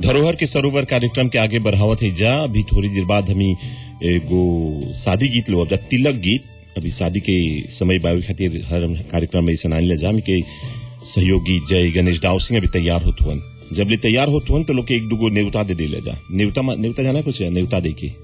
धरोहर के सरोवर कार्यक्रम के आगे बढ़ावत है जा। अभी थोड़ी देर बाद हमी एगो शादी गीत लो, अब तिलक गीत। अभी शादी के समय बायो खातिर हर कार्यक्रम में सुनाने ले जा। के सहयोगी जय गणेश दाव सिंह अभी तैयार होत हुन। जब ले तैयार होत हुन तो लोग के एक दुगो नेवता दे ले जा। नेवता जाना कुछ नेवता दे के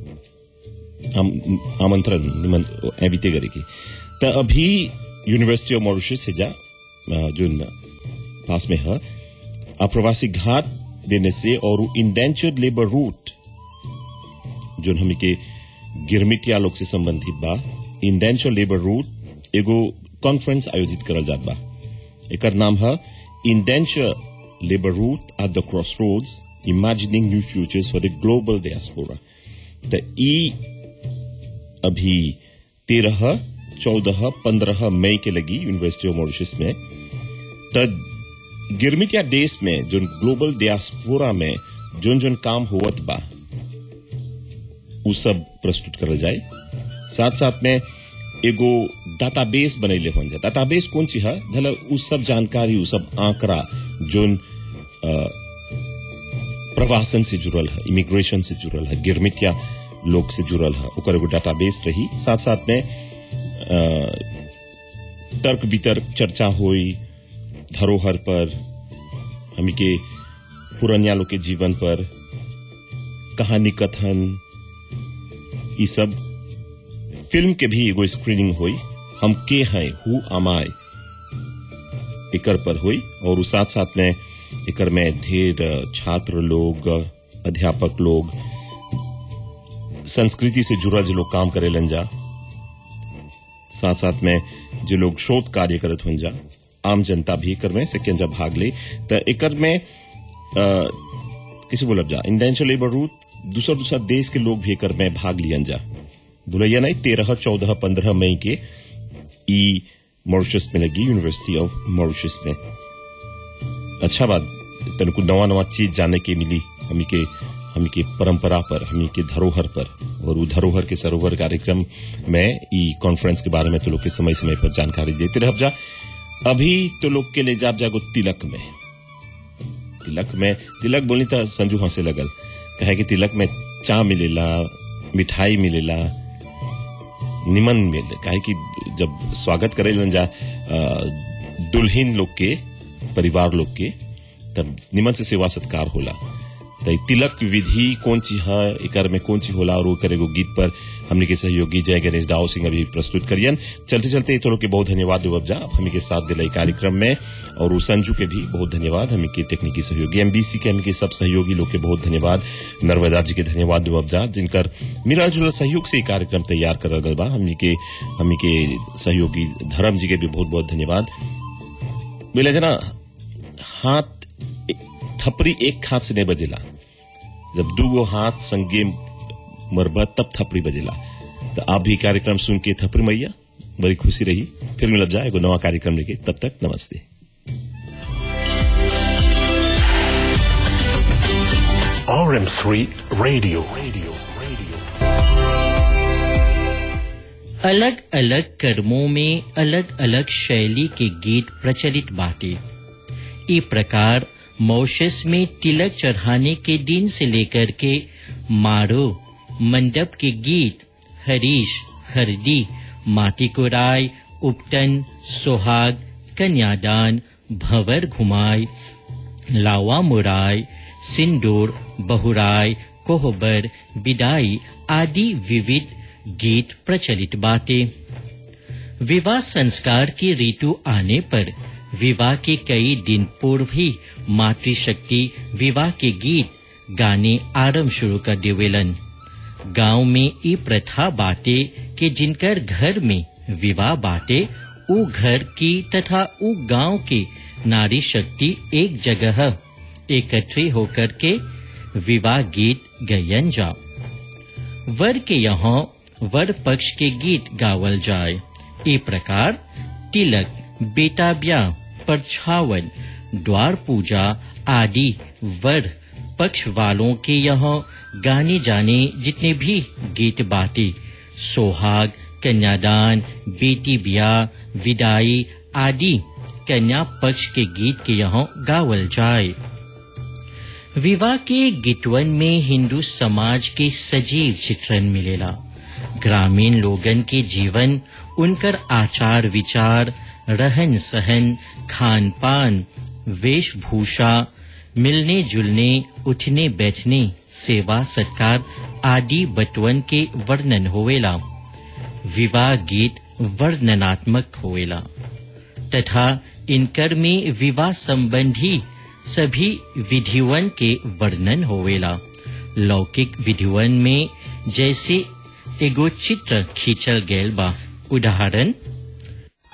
आमंत्रण एविते करे की। तो अभी यूनिवर्सिटी ऑफ मॉरिशस है जा जो पास में है अप्रवासी घाट देने से और इंडेंचर्ड लेबर रूट जो हम के गिरमिटिया लोग से संबंधित बा। इंडेंचर्ड लेबर रूट एगो कॉन्फ्रेंस आयोजित करल जात बा। एकर नाम है indentured labour route at the crossroads imagining new futures for the global diaspora. तो ई अभी 13, 14, 15 मई के लगी यूनिवर्सिटी ऑफ मॉरिशस में। तो गिरमिटिया देश में जो ग्लोबल डायस्पोरा में जोन काम होवत बा उ सब प्रस्तुत करल जाए। साथ साथ में एगो डाटाबेस बनैले होन जा। डाटाबेस कौन सी है धला उ सब जानकारी उ सब आंकड़ा जोन प्रवासन से जुड़ल है, इमिग्रेशन से जुड़ल है, गिरमिटिया लोग से जुड़ल है, ओकर एगो डाटाबेस रही। साथ साथ में तर्क वितर्क चर्चा होई धरोहर पर, हमी के पुरनिया लोग के जीवन पर, कहानी कथन, ये सब फिल्म के भी एगो स्क्रीनिंग हुई। हम के हैं, हु एम आई, एकर पर हुई। और साथ साथ में एकर में ढेर छात्र लोग, अध्यापक लोग, संस्कृति से जुड़ा जो लोग काम करेलन जा, साथ साथ में जो लोग शोध कार्य करत हों जा, आम जनता भी एकर में सेकेंड जा भाग ले। तो एकर में किसी बोलब जा इंडेंचर्ड लेबर रूट दूसरा देश के लोग भी एकर में भाग लियन जा। भूलिया नहीं 13, 14, 15 मई के ई मॉरिशस में लगी यूनिवर्सिटी ऑफ मॉरिशस में। अच्छा बात तनको नवा चीज जाने के मिली हमी के परंपरा पर, हमी के धरोहर पर। और वो धरोहर के सरोवर कार्यक्रम में ई कॉन्फ्रेंस के बारे में तो लोग के समय समय पर जानकारी देते रह जा। अभी तो लोग के ले जागो तिलक में तिलक बोलनी तो संजू हंसे लगल, कहे कि तिलक में चा मिलेला, मिठाई मिलेला, निमन मिले। कहे कि जब स्वागत करे जा दुल्हन लोग के, परिवार लोग के, तब निमन से सेवा सत्कार होला। तो तिलक विधि कौन सी है, एकर में कौन सी होला, और करे गो गीत पर हमने के सहयोगी जय गणेश दाव सिंह अभी प्रस्तुत करियन। चलते चलते तो लोग के बहुत धन्यवाद देवब जा हमी के साथ दिलाई कार्यक्रम में। और संजू के भी बहुत धन्यवाद, हमी के तकनीकी सहयोगी एमबीसी के, हमी के सब सहयोगी लोग के बहुत धन्यवाद। नर्मदा जी के धन्यवाद देवब जा जिनकर मिला जुला सहयोग से कार्यक्रम तैयार करल गल बा। हमी के सहयोगी धर्म जी के भी बहुत बहुत धन्यवाद। बोले जना हाथ थपरी एक हाथ से नहीं बजेला, जब दूगो हाथ संगे मरबा तब थपड़ी बजेला। तो आप भी कार्यक्रम सुन के थपड़ी मैया बड़ी खुशी रही। फिर मिलब जाए एगो नवा कार्यक्रम लेके, तब तक नमस्ते। RM3 radio. अलग अलग कर्मों में अलग अलग शैली के गीत प्रचलित बाटे। इस प्रकार मॉरिशस में तिलक चढ़ाने के दिन से लेकर के मारो, मंडप के गीत, हरीश, हरदी, माटी कोराई, उपटन, सोहाग, कन्यादान, भंवर घुमाई, लावा मुराई, सिंदूर, बहुराई, कोहबर, विदाई आदि विविध गीत प्रचलित बाटे। विवाह संस्कार की ऋतु आने पर विवाह के कई दिन पूर्व ही मातृशक्ति विवाह के गीत गाने आरंभ शुरू कर देवेलन। गांव में ये प्रथा बाटे कि जिनकर घर में विवाह बाटे उ घर की तथा उ गांव की नारी शक्ति एक जगह एकत्रित होकर के विवाह गीत गायन जा। वर के यहाँ वर पक्ष के गीत गावल जाए। इस प्रकार तिलक, बेटा ब्याह, परछावन, द्वार पूजा आदि वर पक्ष वालों के यहाँ गाने जाने जितने भी गीत बाटे, सोहाग, कन्यादान, बेटी ब्याह, विदाई आदि कन्या पक्ष के गीत के यहाँ गावल जाए। विवाह के गीतवन में हिंदू समाज के सजीव चित्रण मिलेला। ग्रामीण लोगन के जीवन, उनकर आचार विचार, रहन सहन, खान पान, वेशभूषा, मिलने जुलने, उठने बैठने, सेवा सत्कार आदि बटवन के वर्णन होवेला। विवाह गीत वर्णनात्मक होवेला तथा इनकर में विवाह संबंधी सभी विधिवन के वर्णन होवेला। लौकिक विधिवन में जैसे एगो चित्र खींचल गैल बा। उदाहरण